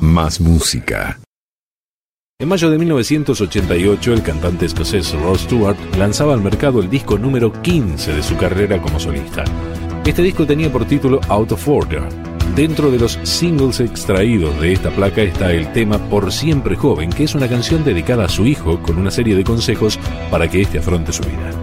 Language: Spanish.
Más música. En mayo de 1988, el cantante escocés Rod Stewart lanzaba al mercado el disco número 15 de su carrera como solista. Este disco tenía por título Out of Order. Dentro de los singles extraídos de esta placa está el tema Por Siempre Joven, que es una canción dedicada a su hijo con una serie de consejos para que éste afronte su vida.